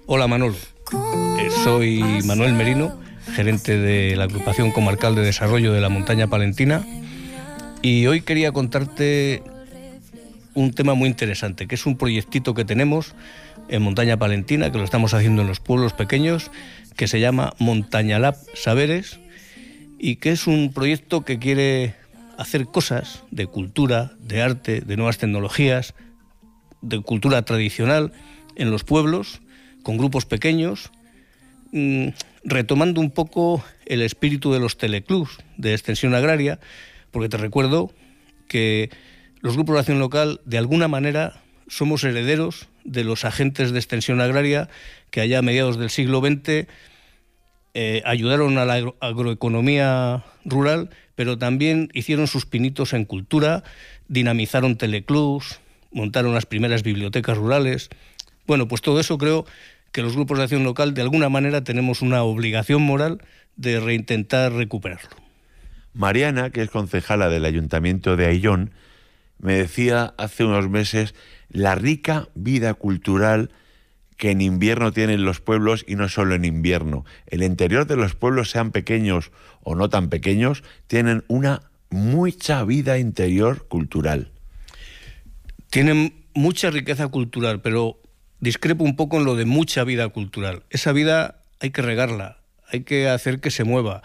Hola Manolo, soy Manuel Merino, gerente de la Agrupación Comarcal de Desarrollo de la Montaña Palentina, y hoy quería contarte un tema muy interesante, que es un proyectito que tenemos en Montaña Palentina, que lo estamos haciendo en los pueblos pequeños, que se llama Montañalab Saberes, y que es un proyecto que quiere hacer cosas de cultura, de arte, de nuevas tecnologías, de cultura tradicional en los pueblos, con grupos pequeños, retomando un poco el espíritu de los teleclubs de extensión agraria, porque te recuerdo que los grupos de acción local, de alguna manera, somos herederos de los agentes de extensión agraria que allá a mediados del siglo XX ayudaron a la agroeconomía rural, pero también hicieron sus pinitos en cultura, dinamizaron teleclubs, montaron las primeras bibliotecas rurales. Bueno, pues todo eso creo que los grupos de acción local de alguna manera tenemos una obligación moral de reintentar recuperarlo. Mariana, que es concejala del Ayuntamiento de Ayllón, me decía hace unos meses la rica vida cultural que en invierno tienen los pueblos, y no solo en invierno. El interior de los pueblos, sean pequeños o no tan pequeños, tienen una mucha vida interior cultural. Tienen mucha riqueza cultural, pero discrepo un poco en lo de mucha vida cultural. Esa vida hay que regarla, hay que hacer que se mueva.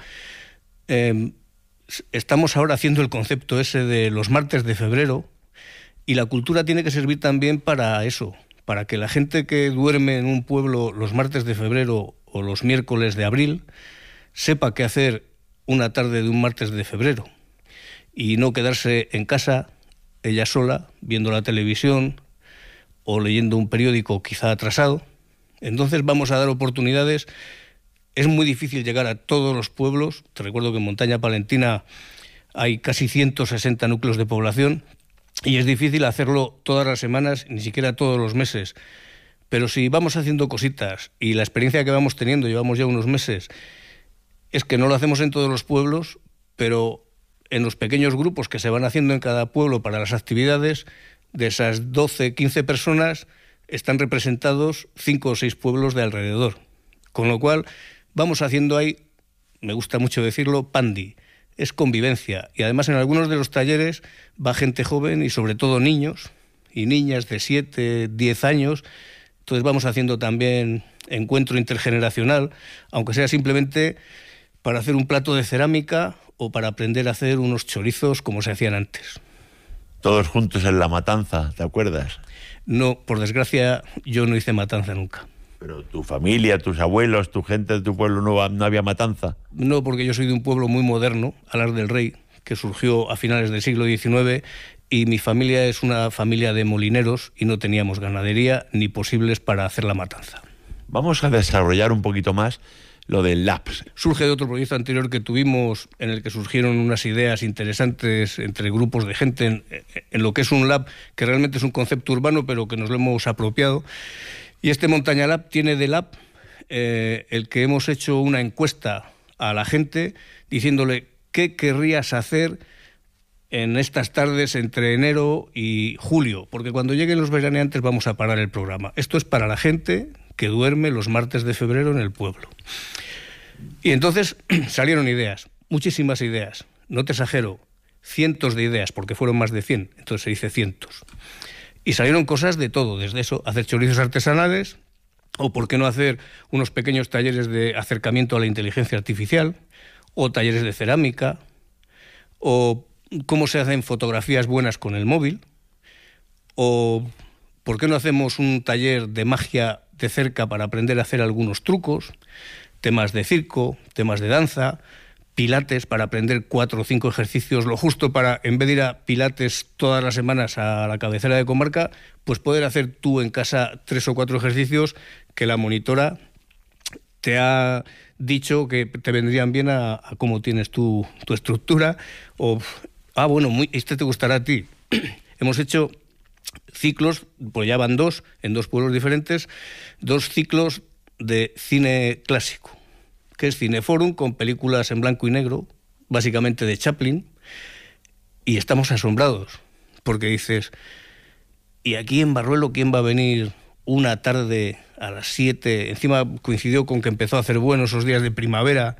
Estamos ahora haciendo el concepto ese de los martes de febrero, y la cultura tiene que servir también para eso, para que la gente que duerme en un pueblo los martes de febrero o los miércoles de abril sepa qué hacer una tarde de un martes de febrero y no quedarse en casa ella sola viendo la televisión o leyendo un periódico quizá atrasado. Entonces vamos a dar oportunidades. Es muy difícil llegar a todos los pueblos. Te recuerdo que en Montaña Palentina hay casi 160 núcleos de población y es difícil hacerlo todas las semanas, ni siquiera todos los meses. Pero si vamos haciendo cositas, y la experiencia que vamos teniendo, llevamos ya unos meses, es que no lo hacemos en todos los pueblos, pero en los pequeños grupos que se van haciendo en cada pueblo para las actividades, de esas 12, 15 personas, están representados 5 o 6 pueblos de alrededor. Con lo cual, vamos haciendo ahí, me gusta mucho decirlo, pandi, es convivencia. Y además en algunos de los talleres va gente joven y sobre todo niños y niñas de 7, 10 años. Entonces vamos haciendo también encuentro intergeneracional, aunque sea simplemente para hacer un plato de cerámica o para aprender a hacer unos chorizos como se hacían antes. Todos juntos en la matanza, ¿te acuerdas? No, por desgracia, yo no hice matanza nunca. Pero tu familia, tus abuelos, tu gente de tu pueblo no había matanza. No, porque yo soy de un pueblo muy moderno, Alar del Rey, que surgió a finales del siglo XIX, y mi familia es una familia de molineros y no teníamos ganadería ni posibles para hacer la matanza. Vamos a desarrollar un poquito más lo del lab. Surge de otro proyecto anterior que tuvimos, en el que surgieron unas ideas interesantes entre grupos de gente en lo que es un lab, que realmente es un concepto urbano, pero que nos lo hemos apropiado. Y este Montañalab tiene de lab el que hemos hecho una encuesta a la gente diciéndole qué querrías hacer en estas tardes entre enero y julio, porque cuando lleguen los veraneantes vamos a parar el programa. Esto es para la gente que duerme los martes de febrero en el pueblo. Y entonces salieron ideas, muchísimas ideas, no te exagero, cientos de ideas, porque fueron más de 100, entonces se dice cientos. Y salieron cosas de todo, desde eso, hacer chorizos artesanales, o por qué no hacer unos pequeños talleres de acercamiento a la inteligencia artificial, o talleres de cerámica, o cómo se hacen fotografías buenas con el móvil, o por qué no hacemos un taller de magia de cerca para aprender a hacer algunos trucos, temas de circo, temas de danza, pilates para aprender 4 o 5 ejercicios, lo justo para, en vez de ir a pilates todas las semanas a la cabecera de comarca, pues poder hacer tú en casa 3 o 4 ejercicios que la monitora te ha dicho que te vendrían bien a cómo tienes tu estructura. O, bueno, este te gustará a ti. Hemos hecho ciclos, pues ya van 2, en 2 pueblos diferentes, 2 ciclos de cine clásico, que es Cineforum, con películas en blanco y negro, básicamente de Chaplin, y estamos asombrados, porque dices, ¿y aquí en Barruelo quién va a venir una tarde a las 7, encima coincidió con que empezó a hacer bueno esos días de primavera,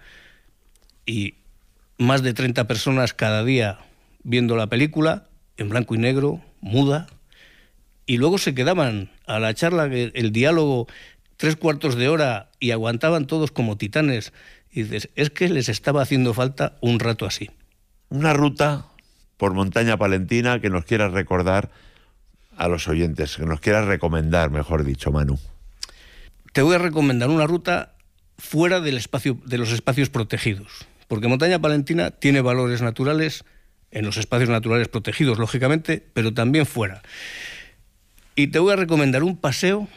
y más de 30 personas cada día viendo la película, en blanco y negro, muda, y luego se quedaban a la charla, el diálogo, 3/4 de hora, y aguantaban todos como titanes. Y dices, es que les estaba haciendo falta un rato así. Una ruta por Montaña Palentina que nos quieras recordar a los oyentes, que nos quieras recomendar, mejor dicho, Manu. Te voy a recomendar una ruta fuera del espacio, de los espacios protegidos, porque Montaña Palentina tiene valores naturales en los espacios naturales protegidos, lógicamente, pero también fuera. Y te voy a recomendar un paseo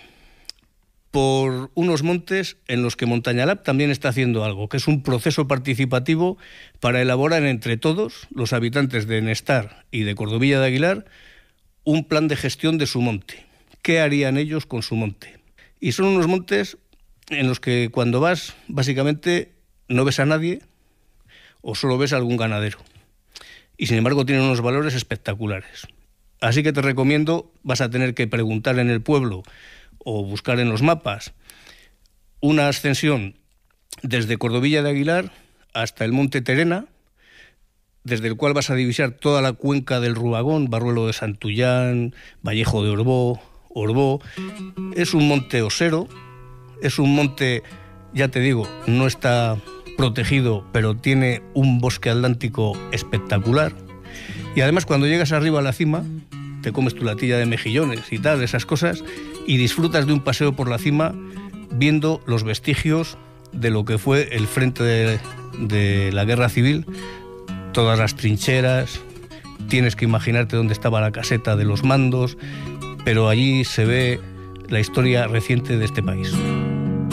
por unos montes en los que Montaña Lab también está haciendo algo, que es un proceso participativo para elaborar entre todos, los habitantes de Nestar y de Cordovilla de Aguilar, un plan de gestión de su monte. ¿Qué harían ellos con su monte? Y son unos montes en los que cuando vas, básicamente, no ves a nadie o solo ves a algún ganadero. Y sin embargo tienen unos valores espectaculares. Así que te recomiendo, vas a tener que preguntar en el pueblo o buscar en los mapas una ascensión desde Cordovilla de Aguilar hasta el Monte Terena, desde el cual vas a divisar toda la cuenca del Ruagón, Barruelo de Santullán, Vallejo de Orbó. Es un monte osero, es un monte, ya te digo, no está protegido, pero tiene un bosque atlántico espectacular. Y además cuando llegas arriba a la cima, te comes tu latilla de mejillones y tal, esas cosas, y disfrutas de un paseo por la cima viendo los vestigios de lo que fue el frente de la Guerra Civil, todas las trincheras, tienes que imaginarte dónde estaba la caseta de los mandos, pero allí se ve la historia reciente de este país.